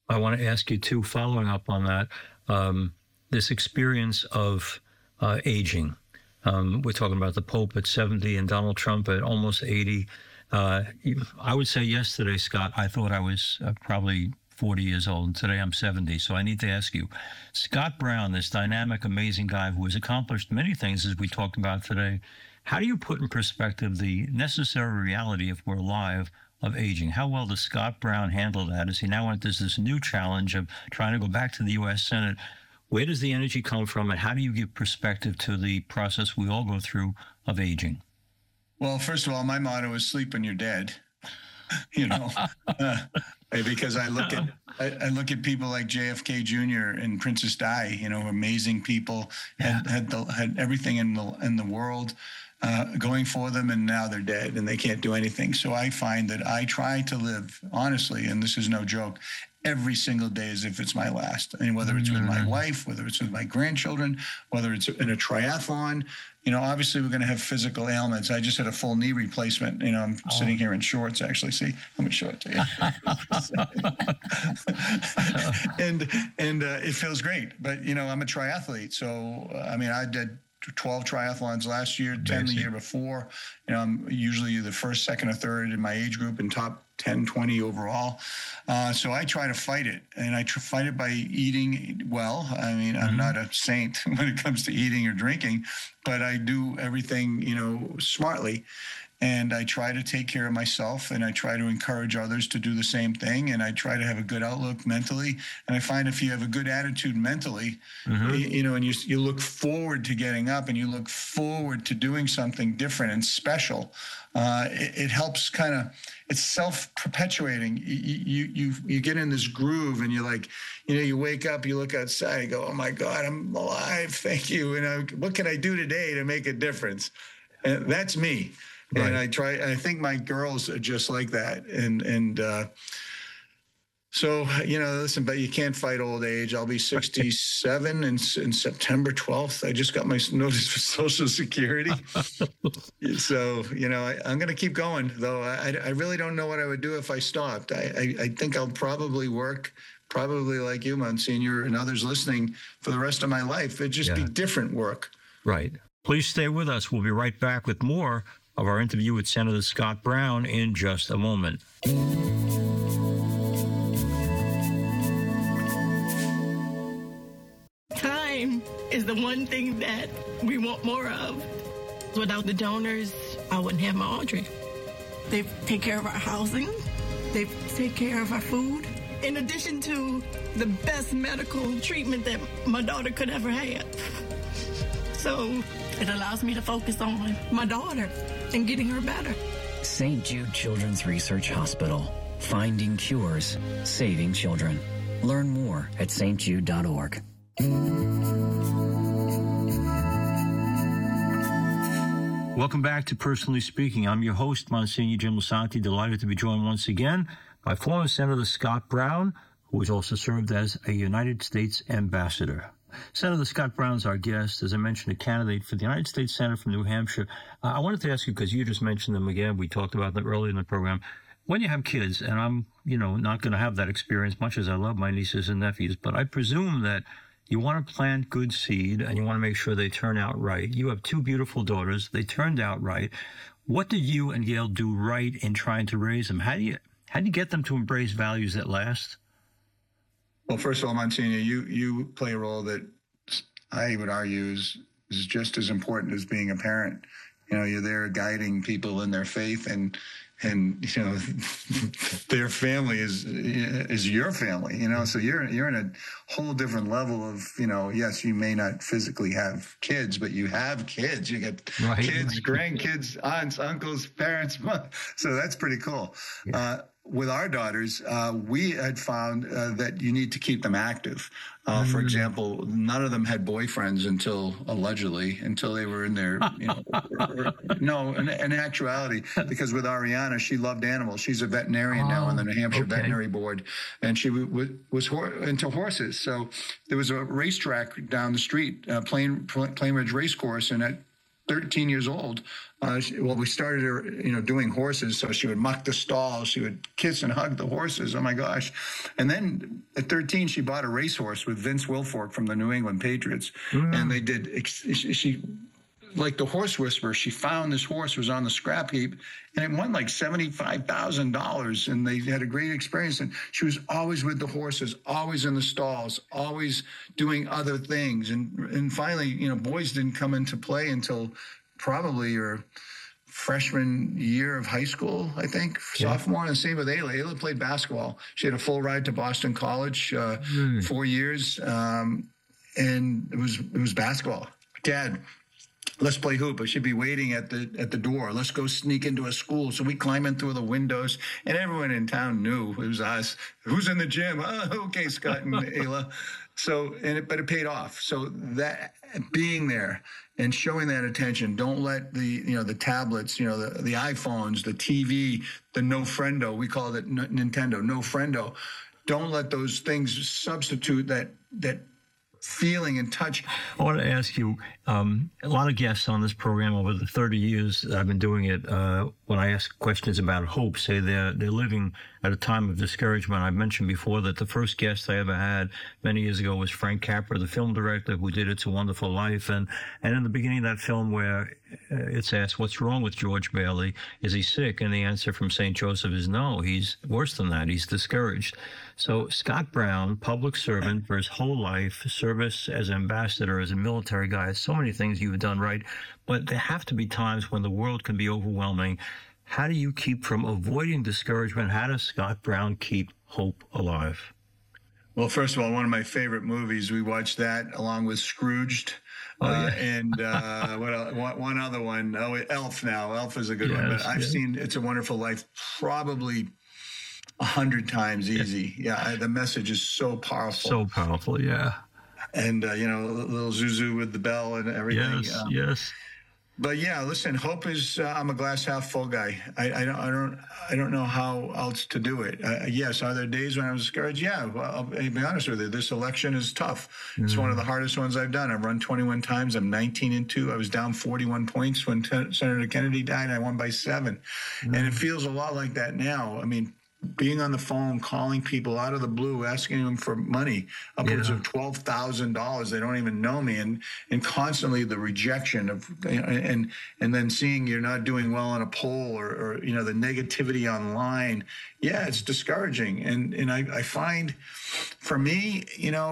I want to ask you too, following up on that, this experience of aging. We're talking about the Pope at 70 and Donald Trump at almost 80. I would say yesterday, Scott, I thought I was probably 40 years old, and today I'm 70. So I need to ask you, Scott Brown, this dynamic, amazing guy who has accomplished many things, as we talked about today, how do you put in perspective the necessary reality, if we're alive, of aging? How well does Scott Brown handle that as he now enters this new challenge of trying to go back to the U.S. Senate? Where does the energy come from, and how do you give perspective to the process we all go through of aging? Well, first of all, my motto is sleep when you're dead. Because I look at people like JFK Jr. and Princess Di, amazing people, had everything in the world going for them, and now they're dead and they can't do anything. So I find that I try to live honestly, and this is no joke, every single day as if it's my last. I mean, whether it's with my wife, whether it's with my grandchildren, whether it's in a triathlon, obviously we're going to have physical ailments. I just had a full knee replacement. I'm sitting here in shorts, actually. See, I'm in shorts. and it feels great. But, I'm a triathlete. So, I did 12 triathlons last year, 10 the year before. I'm usually the first, second, or third in my age group and top 10, 20 overall. So I try to fight it, and I fight it by eating well. I'm not a saint when it comes to eating or drinking, but I do everything, smartly. And I try to take care of myself, and I try to encourage others to do the same thing. And I try to have a good outlook mentally. And I find if you have a good attitude mentally, and you look forward to getting up, and you look forward to doing something different and special, it helps it's self-perpetuating. You get in this groove, and you're like, you wake up, you look outside, you go, oh my God, I'm alive. Thank you. And what can I do today to make a difference? And that's me. Right. And I think my girls are just like that. So, listen, but you can't fight old age. I'll be 67 in September 12th. I just got my notice for Social Security. So, I'm going to keep going, though. I really don't know what I would do if I stopped. I think I'll probably work, like you, Monsignor, and others listening, for the rest of my life. It'd just be different work. Right. Please stay with us. We'll be right back with more of our interview with Senator Scott Brown in just a moment. Time is the one thing that we want more of. Without the donors, I wouldn't have my Audrey. They take care of our housing. They take care of our food. In addition to the best medical treatment that my daughter could ever have. So it allows me to focus on my daughter and getting her better. St. Jude Children's Research Hospital. Finding cures, saving children. Learn more at stjude.org. Welcome back to Personally Speaking. I'm your host, Monsignor Jim Lisante, delighted to be joined once again by former Senator Scott Brown, who has also served as a United States ambassador. Senator Scott Brown's our guest, as I mentioned, a candidate for the United States Senate from New Hampshire. I wanted to ask you, because you just mentioned them again, we talked about them earlier in the program. When you have kids, and I'm, not going to have that experience much as I love my nieces and nephews, but I presume that you want to plant good seed and you want to make sure they turn out right. You have two beautiful daughters. They turned out right. What did you and Gail do right in trying to raise them? How do you get them to embrace values that last? Well, first of all, Monsignor, you play a role that I would argue is just as important as being a parent. You're there guiding people in their faith, and their family is your family. So you're in a whole different level of, yes, you may not physically have kids, but you have kids. You get kids, grandkids, aunts, uncles, parents. So that's pretty cool. Yeah. With our daughters, we had found that you need to keep them active. For example, none of them had boyfriends until they were in their, in actuality, because with Ariana, she loved animals. She's a veterinarian now on the New Hampshire Veterinary Board, and she was into horses. So there was a racetrack down the street, Plain Ridge Race Course, and at 13 years old, we started her, doing horses. So she would muck the stalls. She would kiss and hug the horses. Oh, my gosh. And then at 13, she bought a racehorse with Vince Wilfork from the New England Patriots. And they did, she like the horse whisperer, she found this horse was on the scrap heap and it won like $75,000. And they had a great experience. And she was always with the horses, always in the stalls, always doing other things. And finally, boys didn't come into play until probably her freshman year of high school, I think, sophomore. And the same with Ayla. Ayla played basketball. She had a full ride to Boston College, 4 years. And it was basketball. Dad, let's play hoop. I should be waiting at the door. Let's go sneak into a school. So we climb in through the windows, and everyone in town knew it was us. Who's in the gym? Oh, okay, Scott and Ayla. So, but it paid off. So that being there and showing that attention, don't let the tablets, the iPhones, the TV, the no friendo. We call it Nintendo, no friendo. Don't let those things substitute that feeling and touch. I want to ask you, a lot of guests on this program over the 30 years that I've been doing it, when I ask questions about hope, say they're living at a time of discouragement. I mentioned before that the first guest I ever had many years ago was Frank Capra, the film director who did It's a Wonderful Life. And in the beginning of that film where it's asked, what's wrong with George Bailey? Is he sick? And the answer from St. Joseph is no, he's worse than that. He's discouraged. So Scott Brown, public servant for his whole life, service as ambassador, as a military guy, so many things you've done right. But there have to be times when the world can be overwhelming. How do you keep from avoiding discouragement? How does Scott Brown keep hope alive? Well, first of all, one of my favorite movies, we watched that along with Scrooged. And one other one, Elf now. Elf is a good one. But I've seen It's a Wonderful Life probably 100 times easy. Yeah, the message is so powerful. So powerful, yeah. And, little Zuzu with the bell and everything. Yes. But yeah, listen, hope is, I'm a glass half full guy. I don't know how else to do it. Yes. Are there days when I was discouraged? Yeah. Well, I'll be honest with you. This election is tough. It's one of the hardest ones I've done. I've run 21 times. I'm 19-2. I was down 41 points when Senator Kennedy died. I won by 7. And it feels a lot like that now. I mean, being on the phone, calling people out of the blue, asking them for money, upwards of $12,000. They don't even know me, and constantly the rejection of, and then seeing you're not doing well on a poll or the negativity online. Yeah, it's discouraging, and I find, for me,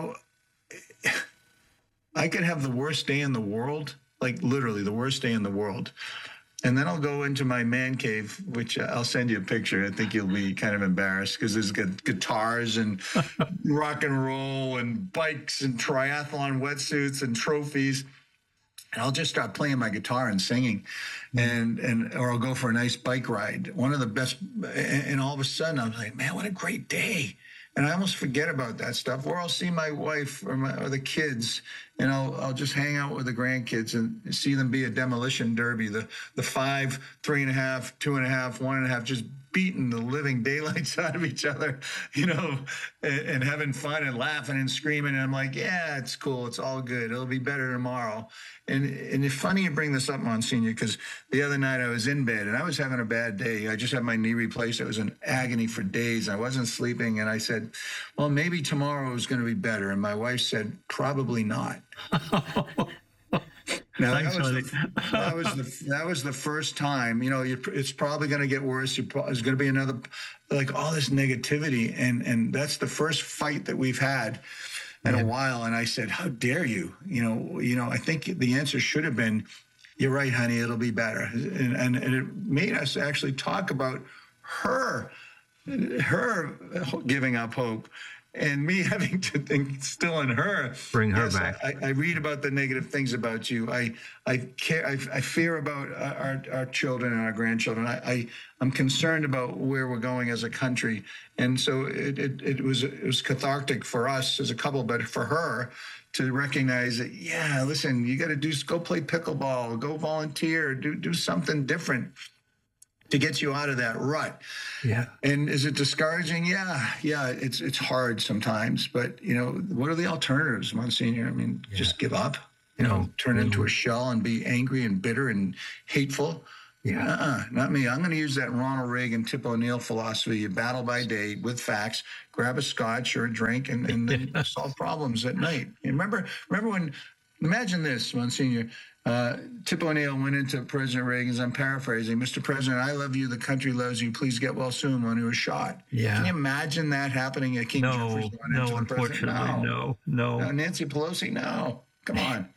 I could have the worst day in the world, like literally the worst day in the world. And then I'll go into my man cave, which I'll send you a picture. I think you'll be kind of embarrassed because there's guitars and rock and roll and bikes and triathlon wetsuits and trophies. And I'll just start playing my guitar and singing, or I'll go for a nice bike ride. One of the best. And all of a sudden I'm like, man, what a great day. And I almost forget about that stuff. Or I'll see my wife or the kids, and I'll just hang out with the grandkids and see them be a demolition derby. The 5, 3.5, 2.5, 1.5, just beating the living daylights out of each other, and having fun and laughing and screaming. And I'm like, yeah, it's cool. It's all good. It'll be better tomorrow. And it's funny you bring this up, Monsignor, because the other night I was in bed and I was having a bad day. I just had my knee replaced. I was in agony for days. I wasn't sleeping. And I said, well, maybe tomorrow is going to be better. And my wife said, probably not. Now, that was the first time, it's probably going to get worse. There's going to be another, like all this negativity. And that's the first fight that we've had in a while. And I said, how dare you? I think the answer should have been, you're right, honey, it'll be better. And it made us actually talk about her giving up hope. And me having to think still in her. Bring her back. I read about the negative things about you. I fear about our children and our grandchildren. I'm concerned about where we're going as a country. And so it was cathartic for us as a couple, but for her to recognize that, yeah, listen, you got to go play pickleball, go volunteer, do something different to get you out of that rut. Yeah. And is it discouraging? Yeah. It's hard sometimes, but what are the alternatives, Monsignor? I mean, just give up. turn into a shell and be angry and bitter and hateful. Yeah. Not me. I'm going to use that Ronald Reagan, Tip O'Neill philosophy. You battle by day with facts, grab a scotch or a drink, and then solve problems at night. You remember when, imagine this, Monsignor, Tip O'Neill went into President Reagan's, I'm paraphrasing, Mr. President, I love you, the country loves you, please get well soon, when he was shot. Yeah. Can you imagine that happening at King Jefferson? No, unfortunately, no. Nancy Pelosi, no. Come on.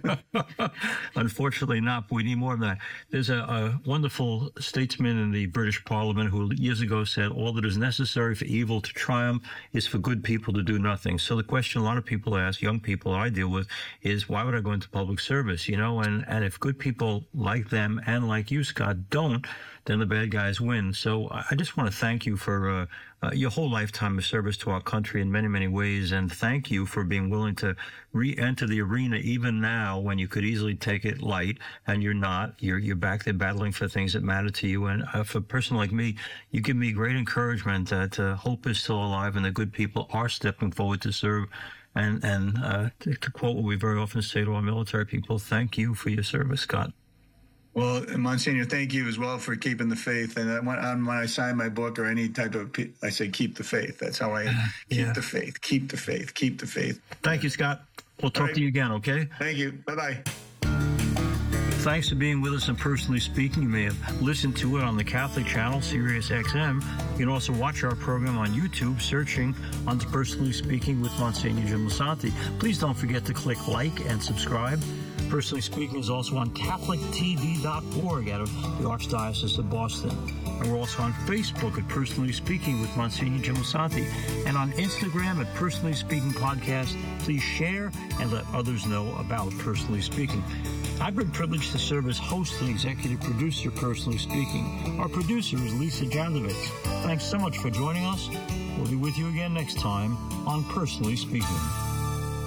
Unfortunately not, but we need more of that. There's a wonderful statesman in the British Parliament who years ago said, all that is necessary for evil to triumph is for good people to do nothing. So the question a lot of people ask, young people I deal with, is why would I go into public service? And if good people like them and like you, Scott, don't, then the bad guys win. So I just want to thank you for your whole lifetime of service to our country in many, many ways. And thank you for being willing to re-enter the arena even now when you could easily take it light, and you're not. You're back there battling for things that matter to you. And for a person like me, you give me great encouragement that hope is still alive and the good people are stepping forward to serve. And to quote what we very often say to our military people, thank you for your service, Scott. Well, Monsignor, thank you as well for keeping the faith. And when I sign my book or any type of, I say, keep the faith. That's how I keep the faith, keep the faith, keep the faith. Thank you, Scott. We'll talk to you again, okay? Thank you. Bye-bye. Thanks for being with us and Personally Speaking. You may have listened to it on the Catholic channel, Sirius XM. You can also watch our program on YouTube, searching on Personally Speaking with Monsignor Jim Lisante. Please don't forget to click like and subscribe. Personally Speaking is also on CatholicTV.org out of the Archdiocese of Boston. And we're also on Facebook at Personally Speaking with Monsignor Jim Lisante, and on Instagram at Personally Speaking Podcast. Please share and let others know about Personally Speaking. I've been privileged to serve as host and executive producer, Personally Speaking. Our producer is Lisa Jandovitz. Thanks so much for joining us. We'll be with you again next time on Personally Speaking.